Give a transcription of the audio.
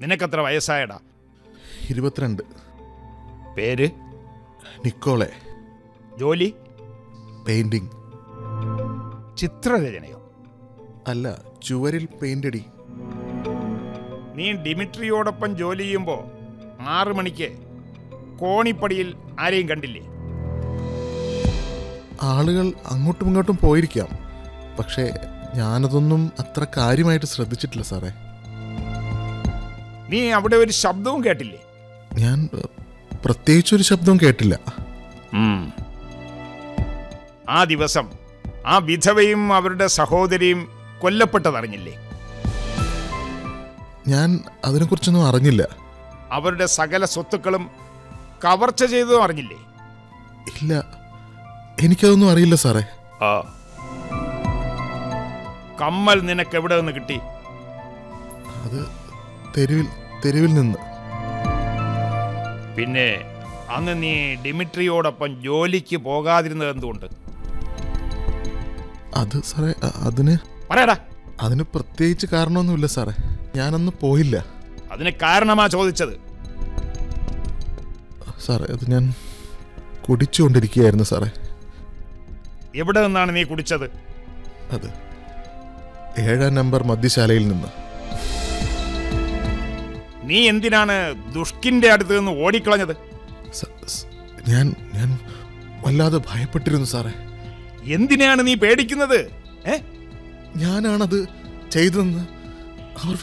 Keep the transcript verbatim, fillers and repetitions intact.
നിനക്കെത്ര വയസ്സായടാ? ഇരുപത്തിരണ്ട്. പേര്? നിക്കോളെ. ജോലി? പെയിന്റിംഗ്. ചിത്രരചനയോ? അല്ല, ചുവരിൽ പെയിന്റ് അടി. നീ ഡിമിട്രിയോടൊപ്പം ജോലി ചെയ്യുമ്പോൾ ആറ് മണിക്ക് കോണിപ്പടിയിൽ ആരെയും കണ്ടില്ലേ? ആളുകൾ അങ്ങോട്ടും ഇങ്ങോട്ടും പോയിരിക്കാം, പക്ഷേ ഞാനതൊന്നും അത്ര കാര്യമായിട്ട് ശ്രദ്ധിച്ചിട്ടില്ല സാറേ. നീ അവിടെ ഒരു ശബ്ദവും കേട്ടില്ലേ? ഞാൻ പ്രത്യേകിച്ചൊരു ശബ്ദവും കേട്ടില്ല. ആ ദിവസം ആ വിധവയും അവരുടെ സഹോദരിയും കൊല്ലപ്പെട്ടതറിഞ്ഞില്ലേ? ഞാൻ അതിനെക്കുറിച്ചൊന്നും അറിഞ്ഞില്ല. അവരുടെ സകല സ്വത്തുക്കളും കവർച്ച ചെയ്തതും അറിഞ്ഞില്ലേ? ഇല്ല, എനിക്കതൊന്നും അറിയില്ല സാറേ. ആ കമ്മൽ നിനക്ക് എവിടെ നിന്ന് കിട്ടി? അത് തെരുവിൽ തെരുവിൽ നിന്ന്. പിന്നെ അന്ന് നീ ഡിമിട്രിയോടൊപ്പം ജോലിക്ക് പോകാതിരുന്നത് എന്തുകൊണ്ട്? അത് സാറേ, അതിന് പറയടാ. അതിന് പ്രത്യേകിച്ച് കാരണമൊന്നുമില്ല സാറേ, ഞാനന്ന് പോയില്ല. അതിന് കാരണമാ ചോദിച്ചത്. സാറേ, അത് ഞാൻ കുടിച്ചുകൊണ്ടിരിക്കുകയായിരുന്നു സാറേ. എവിടെ നിന്നാണ് നീ കുടിച്ചത്? അത് ഏഴാം നമ്പർ മദ്യശാലയിൽ നിന്ന്. നീ എന്തിനാണ് ദുഷ്കിന്റെ അടുത്ത് നിന്ന് ഓടിക്കളഞ്ഞത്? ഞാൻ ഞാൻ വല്ലാതെ ഭയപ്പെട്ടിരുന്നു സാറേ. എന്തിനാണ് നീ പേടിക്കുന്നത്? ഏ ഞാനാണത് ചെയ്തതെന്ന് അവർ